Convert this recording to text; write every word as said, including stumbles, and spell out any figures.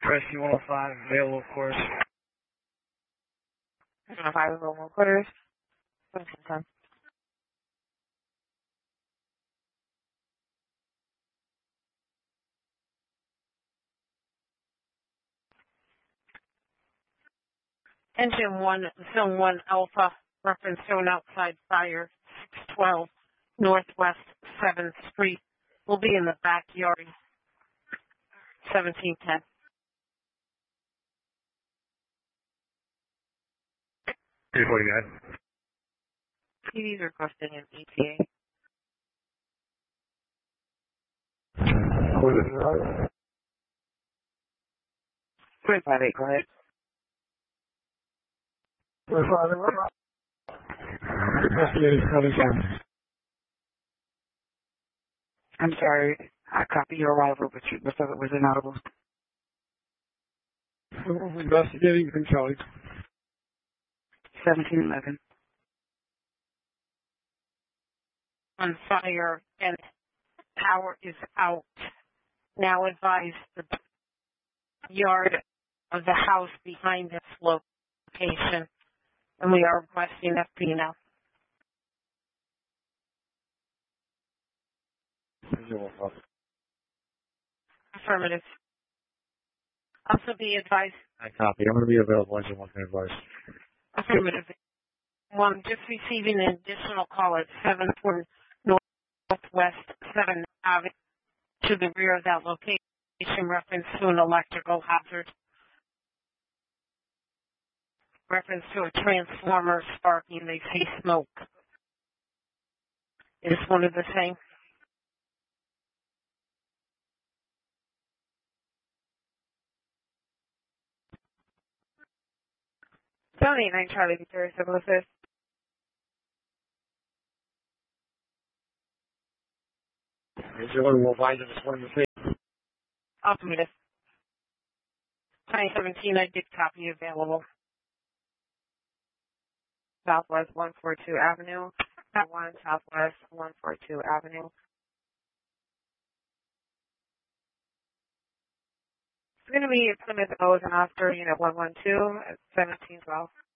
Rescue one oh five, available, of course. one oh five available quarters. seventeen ten. Engine one, Zone one Alpha, reference zone outside fire, six twelve Northwest seventh Street. Will be in the backyard, seventeen ten. three forty-nine. T V's requesting an E T A. What is it? three five eight, go ahead. three five eight. Investigating County County. I'm sorry, I copy your arrival, but you, but it was inaudible. Investigating County County. seventeen eleven. On fire and power is out. Now advise the yard of the house behind this location, and we are requesting F P now. Affirmative. Also be advised. I copy. I'm going to be available as you want me advice. Affirmative. One, just receiving an additional call at seven four Northwest seventh Avenue to the rear of that location, reference to an electrical hazard. Reference to a transformer sparking. They see smoke. Is one of the same? seventy-nine Charlie Victoria seven oh six. Is there one more line in this one to see? Affirmative. twenty seventeen, I did copy available. Southwest one forty-two Avenue. one Southwest one forty-two Avenue. It's going to be Plymouth O's and Oscar Unit one one two at seventeen twelve.